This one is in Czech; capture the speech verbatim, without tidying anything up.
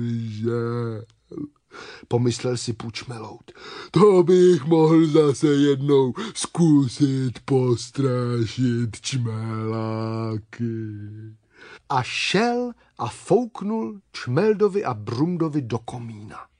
žel. Pomyslel si Pučmelout. To bych mohl zase jednou zkusit postrášit čmeláky. A šel a fouknul Čmeldovi a Brumdovi do komína.